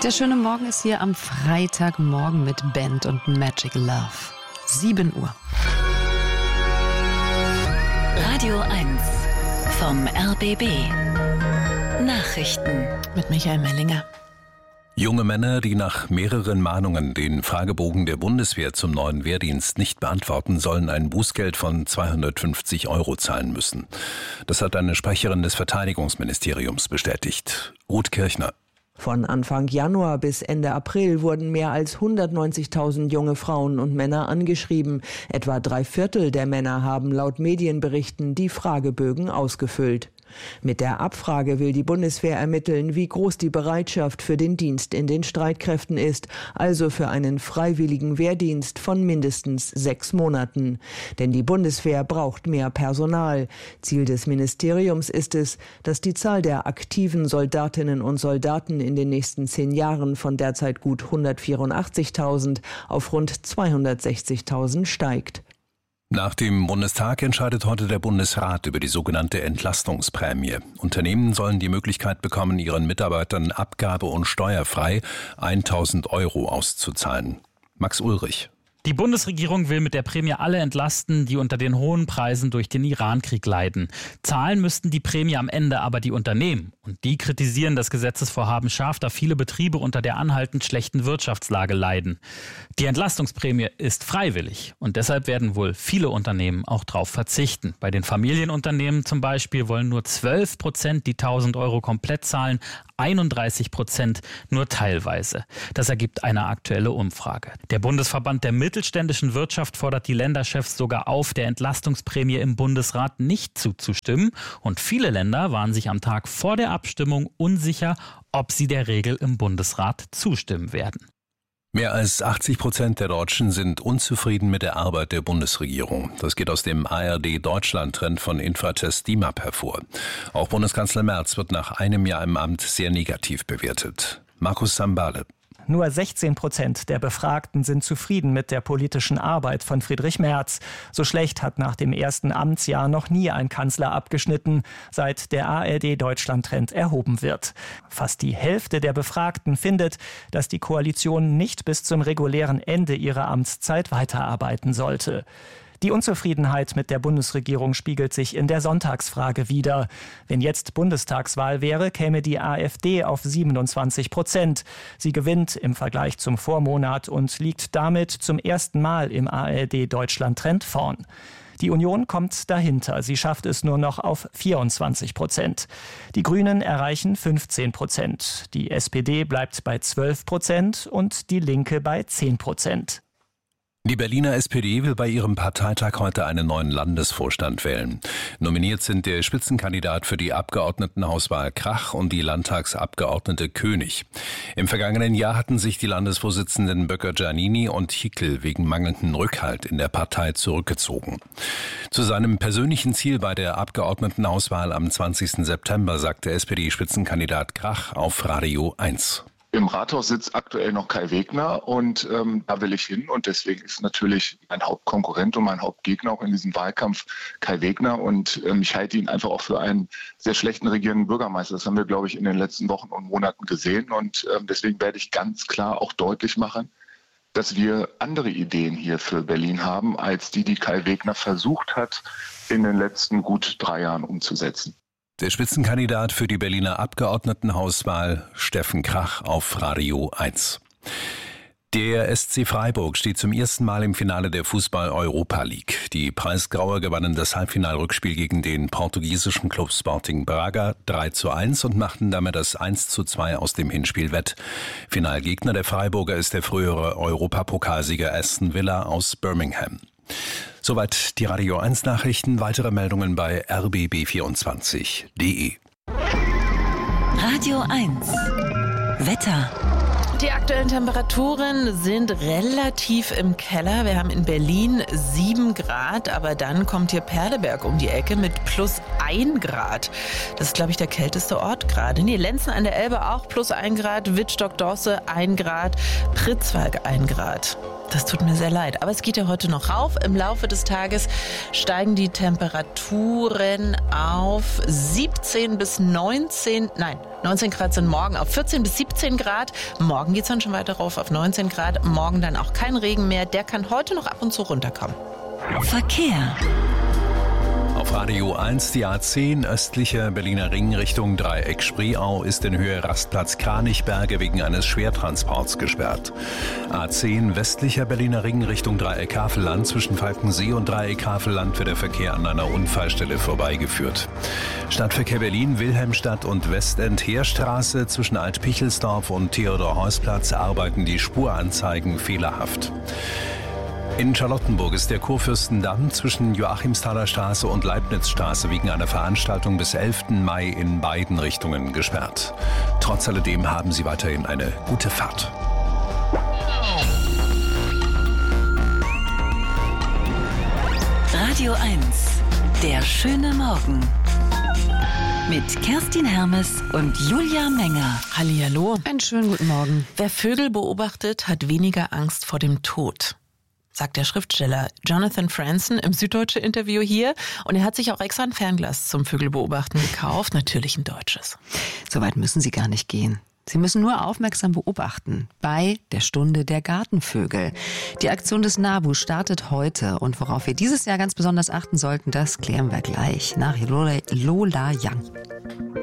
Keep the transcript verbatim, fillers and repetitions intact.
Der schöne Morgen ist hier am Freitagmorgen mit Band und Magic Love. sieben Uhr. Radio eins vom R B B. Nachrichten Mit Michael Mellinger. Junge Männer, die nach mehreren Mahnungen den Fragebogen der Bundeswehr zum neuen Wehrdienst nicht beantworten, sollen ein Bußgeld von zweihundertfünfzig Euro zahlen müssen. Das hat eine Sprecherin des Verteidigungsministeriums bestätigt. Ruth Kirchner. Von Anfang Januar bis Ende April wurden mehr als hundertneunzigtausend junge Frauen und Männer angeschrieben. Etwa drei Viertel der Männer haben laut Medienberichten die Fragebögen ausgefüllt. Mit der Abfrage will die Bundeswehr ermitteln, wie groß die Bereitschaft für den Dienst in den Streitkräften ist, also für einen freiwilligen Wehrdienst von mindestens sechs Monaten. Denn die Bundeswehr braucht mehr Personal. Ziel des Ministeriums ist es, dass die Zahl der aktiven Soldatinnen und Soldaten in den nächsten zehn Jahren von derzeit gut hundertvierundachtzigtausend auf rund zweihundertsechzigtausend steigt. Nach dem Bundestag entscheidet heute der Bundesrat über die sogenannte Entlastungsprämie. Unternehmen sollen die Möglichkeit bekommen, ihren Mitarbeitern abgabe- und steuerfrei tausend Euro auszuzahlen. Max Ulrich. Die Bundesregierung will mit der Prämie alle entlasten, die unter den hohen Preisen durch den Irankrieg leiden. Zahlen müssten die Prämie am Ende aber die Unternehmen. Und die kritisieren das Gesetzesvorhaben scharf, da viele Betriebe unter der anhaltend schlechten Wirtschaftslage leiden. Die Entlastungsprämie ist freiwillig und deshalb werden wohl viele Unternehmen auch darauf verzichten. Bei den Familienunternehmen zum Beispiel wollen nur zwölf Prozent die tausend Euro komplett zahlen, einunddreißig Prozent nur teilweise. Das ergibt eine aktuelle Umfrage. Der Bundesverband der mittelständischen Wirtschaft fordert die Länderchefs sogar auf, der Entlastungsprämie im Bundesrat nicht zuzustimmen. Und viele Länder waren sich am Tag vor der Abstimmung unsicher, ob sie der Regel im Bundesrat zustimmen werden. Mehr als achtzig Prozent der Deutschen sind unzufrieden mit der Arbeit der Bundesregierung. Das geht aus dem A R D-Deutschland-Trend von Infratest D I M A P hervor. Auch Bundeskanzler Merz wird nach einem Jahr im Amt sehr negativ bewertet. Markus Sambale. Nur sechzehn Prozent der Befragten sind zufrieden mit der politischen Arbeit von Friedrich Merz. So schlecht hat nach dem ersten Amtsjahr noch nie ein Kanzler abgeschnitten, seit der A R D-Deutschland-Trend erhoben wird. Fast die Hälfte der Befragten findet, dass die Koalition nicht bis zum regulären Ende ihrer Amtszeit weiterarbeiten sollte. Die Unzufriedenheit mit der Bundesregierung spiegelt sich in der Sonntagsfrage wider. Wenn jetzt Bundestagswahl wäre, käme die AfD auf siebenundzwanzig Prozent. Sie gewinnt im Vergleich zum Vormonat und liegt damit zum ersten Mal im A R D-Deutschland-Trend vorn. Die Union kommt dahinter. Sie schafft es nur noch auf vierundzwanzig Prozent. Die Grünen erreichen fünfzehn Prozent. Die S P D bleibt bei zwölf Prozent und die Linke bei zehn Prozent. Die Berliner S P D will bei ihrem Parteitag heute einen neuen Landesvorstand wählen. Nominiert sind der Spitzenkandidat für die Abgeordnetenhauswahl Krach und die Landtagsabgeordnete König. Im vergangenen Jahr hatten sich die Landesvorsitzenden Böcker-Giannini und Hickel wegen mangelnden Rückhalt in der Partei zurückgezogen. Zu seinem persönlichen Ziel bei der Abgeordnetenhauswahl am zwanzigsten September sagte S P D-Spitzenkandidat Krach auf Radio eins. Im Rathaus sitzt aktuell noch Kai Wegner und ähm, da will ich hin und deswegen ist natürlich mein Hauptkonkurrent und mein Hauptgegner auch in diesem Wahlkampf Kai Wegner und ähm, ich halte ihn einfach auch für einen sehr schlechten regierenden Bürgermeister. Das haben wir, glaube ich, in den letzten Wochen und Monaten gesehen und ähm, deswegen werde ich ganz klar auch deutlich machen, dass wir andere Ideen hier für Berlin haben, als die, die Kai Wegner versucht hat, in den letzten gut drei Jahren umzusetzen. Der Spitzenkandidat für die Berliner Abgeordnetenhauswahl, Steffen Krach, auf Radio eins. Der S C Freiburg steht zum ersten Mal im Finale der Fußball-Europa League. Die Preisgrauer gewannen das Halbfinalrückspiel gegen den portugiesischen Club Sporting Braga drei zu eins und machten damit das eins zu zwei aus dem Hinspiel wett. Finalgegner der Freiburger ist der frühere Europapokalsieger Aston Villa aus Birmingham. Soweit die Radio eins Nachrichten. Weitere Meldungen bei r b b vierundzwanzig punkt d e. Radio eins Wetter. Die aktuellen Temperaturen sind relativ im Keller. Wir haben in Berlin sieben Grad, aber dann kommt hier Perleberg um die Ecke mit plus ein Grad. Das ist, glaube ich, der kälteste Ort gerade. Nee, Lenzen an der Elbe auch plus ein Grad, Wittstock-Dorse ein Grad, Pritzwalk ein Grad. Das tut mir sehr leid, aber es geht ja heute noch rauf. Im Laufe des Tages steigen die Temperaturen auf siebzehn bis neunzehn, nein, neunzehn Grad sind morgen auf vierzehn bis siebzehn Grad. Morgen geht es dann schon weiter rauf auf neunzehn Grad. Morgen dann auch kein Regen mehr. Der kann heute noch ab und zu runterkommen. Verkehr. Auf Radio eins die A zehn östlicher Berliner Ring Richtung Dreieck Spreeau ist in Höhe Rastplatz Kranichberge wegen eines Schwertransports gesperrt. A zehn westlicher Berliner Ring Richtung Dreieck Havelland zwischen Falkensee und Dreieck Havelland wird der Verkehr an einer Unfallstelle vorbeigeführt. Stadtverkehr Berlin Wilhelmstadt und Westend-Heerstraße zwischen Alt-Pichelsdorf und Theodor-Heuss-Platz arbeiten die Spuranzeigen fehlerhaft. In Charlottenburg ist der Kurfürstendamm zwischen Joachimsthaler Straße und Leibnizstraße wegen einer Veranstaltung bis elften Mai in beiden Richtungen gesperrt. Trotz alledem haben Sie weiterhin eine gute Fahrt. Radio eins, der schöne Morgen. Mit Kerstin Hermes und Julia Menger. Hallihallo. Einen schönen guten Morgen. Wer Vögel beobachtet, hat weniger Angst vor dem Tod, sagt der Schriftsteller Jonathan Franzen im Süddeutsche-Interview hier. Und er hat sich auch extra ein Fernglas zum Vögelbeobachten gekauft, natürlich ein deutsches. So weit müssen Sie gar nicht gehen. Sie müssen nur aufmerksam beobachten bei der Stunde der Gartenvögel. Die Aktion des NABU startet heute. Und worauf wir dieses Jahr ganz besonders achten sollten, das klären wir gleich nach Lola, Lola Young.